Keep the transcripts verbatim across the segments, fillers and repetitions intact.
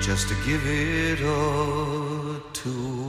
just to give it a tour.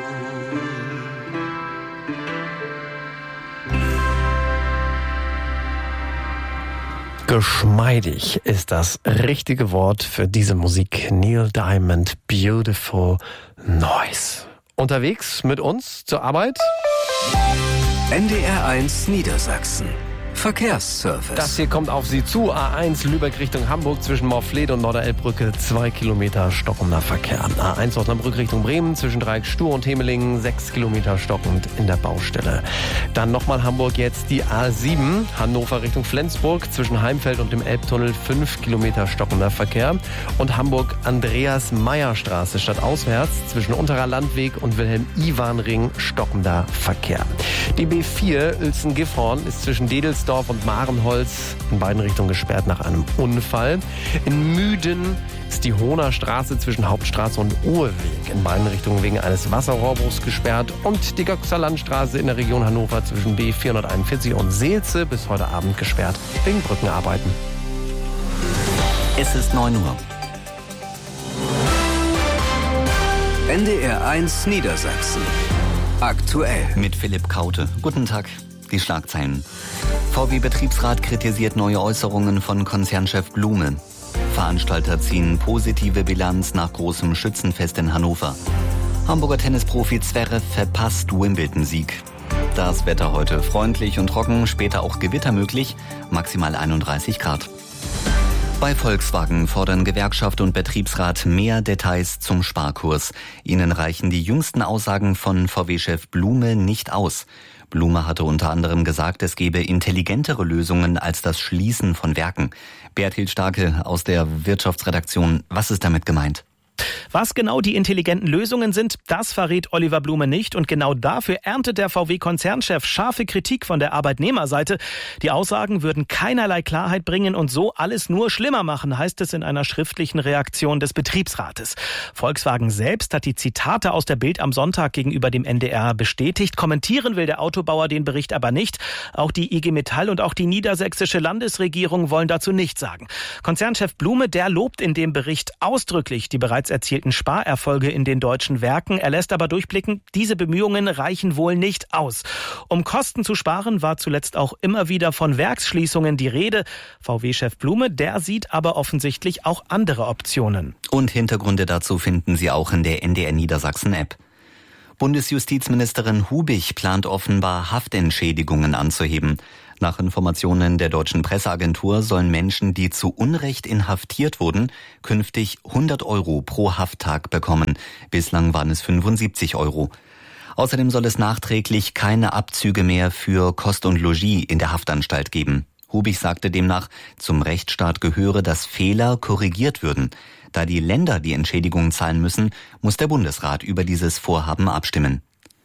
Geschmeidig ist das richtige Wort für diese Musik. Neil Diamond, Beautiful Noise. Unterwegs mit uns zur Arbeit? N D R eins Niedersachsen. Verkehrsservice. Das hier kommt auf Sie zu. A eins Lübeck Richtung Hamburg zwischen Morfleet und Norderelbbrücke. Zwei Kilometer stockender Verkehr. A eins Osnabrück Richtung Bremen zwischen Dreieck Stur und Hemelingen. Sechs Kilometer stockend in der Baustelle. Dann nochmal Hamburg jetzt die A sieben. Hannover Richtung Flensburg zwischen Heimfeld und dem Elbtunnel. Fünf Kilometer stockender Verkehr. Und Hamburg Andreas-Meyer-Straße stadtauswärts zwischen Unterer Landweg und Wilhelm-Iwan-Ring stockender Verkehr. Die B vier Uelzen-Gifhorn ist zwischen Dedelsdorf und Marenholz in beiden Richtungen gesperrt nach einem Unfall. In Müden ist die Hohner Straße zwischen Hauptstraße und Uhrweg in beiden Richtungen wegen eines Wasserrohrbruchs gesperrt. Und die Göxer Landstraße in der Region Hannover zwischen B vierhunderteinundvierzig und Seelze bis heute Abend gesperrt wegen Brückenarbeiten. Es ist neun Uhr. N D R eins Niedersachsen. Aktuell. Mit Philipp Kaute. Guten Tag. Die Schlagzeilen. V W-Betriebsrat kritisiert neue Äußerungen von Konzernchef Blume. Veranstalter ziehen positive Bilanz nach großem Schützenfest in Hannover. Hamburger Tennisprofi Zverev verpasst Wimbledon-Sieg. Das Wetter heute freundlich und trocken, später auch Gewitter möglich, maximal einunddreißig Grad. Bei Volkswagen fordern Gewerkschaft und Betriebsrat mehr Details zum Sparkurs. Ihnen reichen die jüngsten Aussagen von V W-Chef Blume nicht aus. Blume hatte unter anderem gesagt, es gebe intelligentere Lösungen als das Schließen von Werken. Berthild Starke aus der Wirtschaftsredaktion, was ist damit gemeint? Was genau die intelligenten Lösungen sind, das verrät Oliver Blume nicht. Und genau dafür erntet der V W-Konzernchef scharfe Kritik von der Arbeitnehmerseite. Die Aussagen würden keinerlei Klarheit bringen und so alles nur schlimmer machen, heißt es in einer schriftlichen Reaktion des Betriebsrates. Volkswagen selbst hat die Zitate aus der Bild am Sonntag gegenüber dem N D R bestätigt. Kommentieren will der Autobauer den Bericht aber nicht. Auch die I G Metall und auch die niedersächsische Landesregierung wollen dazu nichts sagen. Konzernchef Blume, der lobt in dem Bericht ausdrücklich die bereits erzielten Sparerfolge in den deutschen Werken. Er lässt aber durchblicken, diese Bemühungen reichen wohl nicht aus. Um Kosten zu sparen, war zuletzt auch immer wieder von Werksschließungen die Rede. V W-Chef Blume, der sieht aber offensichtlich auch andere Optionen. Und Hintergründe dazu finden Sie auch in der N D R Niedersachsen-App. Bundesjustizministerin Hubich plant offenbar Haftentschädigungen anzuheben. Nach Informationen der deutschen Presseagentur sollen Menschen, die zu Unrecht inhaftiert wurden, künftig hundert Euro pro Hafttag bekommen. Bislang waren es fünfundsiebzig Euro. Außerdem soll es nachträglich keine Abzüge mehr für Kost und Logis in der Haftanstalt geben. Hubich sagte demnach, zum Rechtsstaat gehöre, dass Fehler korrigiert würden. Da die Länder die Entschädigungen zahlen müssen, muss der Bundesrat über dieses Vorhaben abstimmen.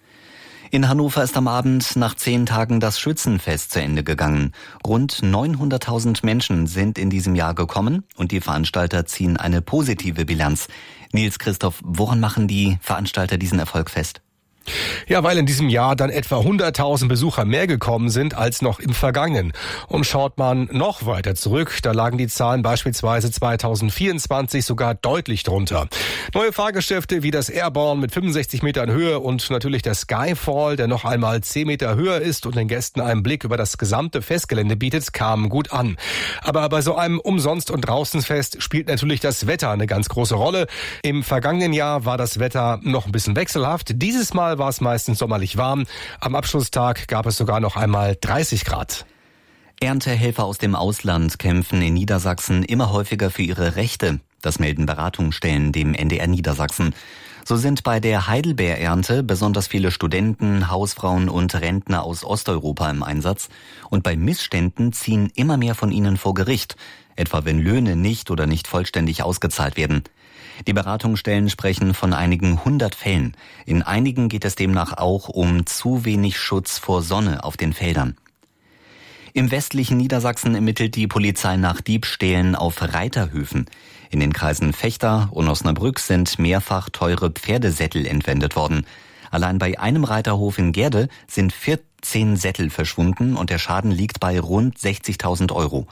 In Hannover ist am Abend nach zehn Tagen das Schützenfest zu Ende gegangen. Rund neunhunderttausend Menschen sind in diesem Jahr gekommen und die Veranstalter ziehen eine positive Bilanz. Nils Christoph, woran machen die Veranstalter diesen Erfolg fest? Ja, weil in diesem Jahr dann etwa hunderttausend Besucher mehr gekommen sind als noch im vergangenen. Und schaut man noch weiter zurück, da lagen die Zahlen beispielsweise zweitausendvierundzwanzig sogar deutlich drunter. Neue Fahrgeschäfte wie das Airborne mit fünfundsechzig Metern Höhe und natürlich der Skyfall, der noch einmal zehn Meter höher ist und den Gästen einen Blick über das gesamte Festgelände bietet, kamen gut an. Aber bei so einem Umsonst- und Draußenfest spielt natürlich das Wetter eine ganz große Rolle. Im vergangenen Jahr war das Wetter noch ein bisschen wechselhaft. Dieses Mal war es meistens sommerlich warm. Am Abschlusstag gab es sogar noch einmal dreißig Grad. Erntehelfer aus dem Ausland kämpfen in Niedersachsen immer häufiger für ihre Rechte. Das melden Beratungsstellen dem N D R Niedersachsen. So sind bei der Heidelbeerernte besonders viele Studenten, Hausfrauen und Rentner aus Osteuropa im Einsatz. Und bei Missständen ziehen immer mehr von ihnen vor Gericht, etwa wenn Löhne nicht oder nicht vollständig ausgezahlt werden. Die Beratungsstellen sprechen von einigen hundert Fällen. In einigen geht es demnach auch um zu wenig Schutz vor Sonne auf den Feldern. Im westlichen Niedersachsen ermittelt die Polizei nach Diebstählen auf Reiterhöfen. In den Kreisen Vechta und Osnabrück sind mehrfach teure Pferdesättel entwendet worden. Allein bei einem Reiterhof in Gerde sind vierzehn Sättel verschwunden und der Schaden liegt bei rund sechzigtausend Euro.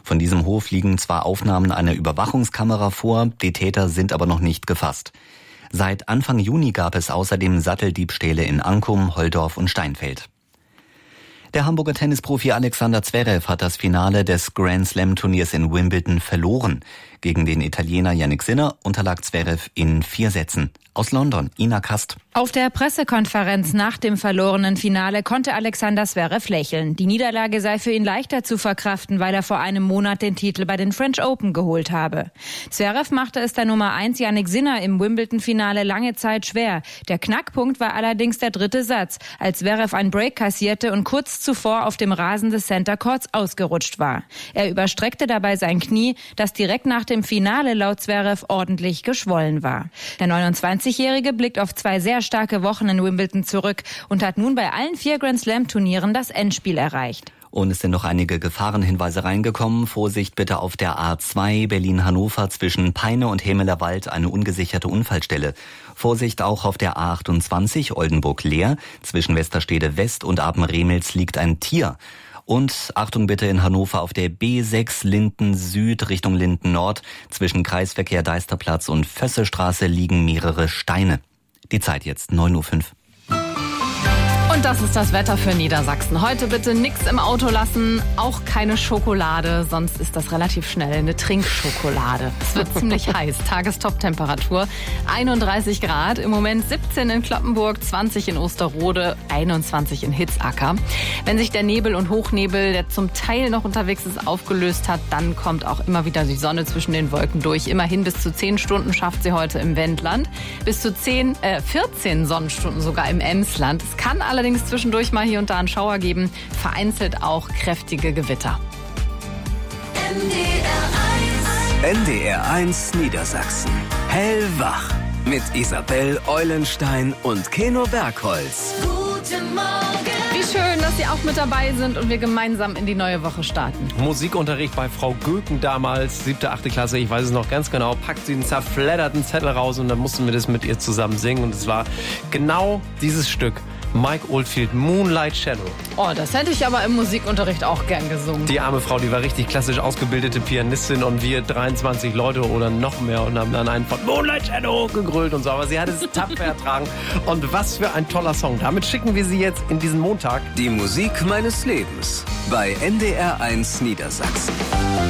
Von diesem Hof liegen zwar Aufnahmen einer Überwachungskamera vor, die Täter sind aber noch nicht gefasst. Seit Anfang Juni gab es außerdem Satteldiebstähle in Ankum, Holdorf und Steinfeld. Der Hamburger Tennisprofi Alexander Zverev hat das Finale des Grand Slam Turniers in Wimbledon verloren. Gegen den Italiener Jannik Sinner unterlag Zverev in vier Sätzen. Aus London, Ina Kast. Auf der Pressekonferenz nach dem verlorenen Finale konnte Alexander Zverev lächeln. Die Niederlage sei für ihn leichter zu verkraften, weil er vor einem Monat den Titel bei den French Open geholt habe. Zverev machte es der Nummer eins Jannik Sinner im Wimbledon-Finale lange Zeit schwer. Der Knackpunkt war allerdings der dritte Satz, als Zverev einen Break kassierte und kurz zuvor auf dem Rasen des Center Courts ausgerutscht war. Er überstreckte dabei sein Knie, das direkt nach dem Finale laut Zverev ordentlich geschwollen war. Der neunundzwanzigjährige blickt auf zwei sehr starke Wochen in Wimbledon zurück und hat nun bei allen vier Grand Slam Turnieren das Endspiel erreicht. Und es sind noch einige Gefahrenhinweise reingekommen. Vorsicht bitte auf der A zwei Berlin-Hannover zwischen Peine und Hemelerwald, eine ungesicherte Unfallstelle. Vorsicht auch auf der A achtundzwanzig Oldenburg-Leer zwischen Westerstede West und Apen-Remels liegt ein Tier. Und Achtung bitte in Hannover auf der B sechs Linden Süd Richtung Linden Nord zwischen Kreisverkehr Deisterplatz und Vössestraße liegen mehrere Steine. Die Zeit jetzt neun Uhr fünf. Und das ist das Wetter für Niedersachsen. Heute bitte nichts im Auto lassen, auch keine Schokolade, sonst ist das relativ schnell eine Trinkschokolade. Es wird ziemlich heiß, Tagestop-Temperatur einunddreißig Grad, im Moment siebzehn in Cloppenburg, zwanzig in Osterode, einundzwanzig in Hitzacker. Wenn sich der Nebel und Hochnebel, der zum Teil noch unterwegs ist, aufgelöst hat, dann kommt auch immer wieder die Sonne zwischen den Wolken durch. Immerhin bis zu zehn Stunden schafft sie heute im Wendland, bis zu zehn, äh, vierzehn Sonnenstunden sogar im Emsland. Es kann allerdings Allerdings zwischendurch mal hier und da einen Schauer geben, vereinzelt auch kräftige Gewitter. N D R eins Niedersachsen. Hellwach mit Isabel Eulenstein und Keno Bergholz. Guten Morgen. Wie schön, dass Sie auch mit dabei sind und wir gemeinsam in die neue Woche starten. Musikunterricht bei Frau Göken damals, siebte, achte Klasse, ich weiß es noch ganz genau, packt sie einen zerfledderten Zettel raus und dann mussten wir das mit ihr zusammen singen und es war genau dieses Stück. Mike Oldfield, Moonlight Shadow. Oh, das hätte ich aber im Musikunterricht auch gern gesungen. Die arme Frau, die war richtig klassisch ausgebildete Pianistin und wir dreiundzwanzig Leute oder noch mehr und haben dann einen von Moonlight Shadow gegrölt und so. Aber sie hat es tapfer ertragen. Und was für ein toller Song. Damit schicken wir sie jetzt in diesen Montag. Die Musik meines Lebens bei N D R eins Niedersachsen.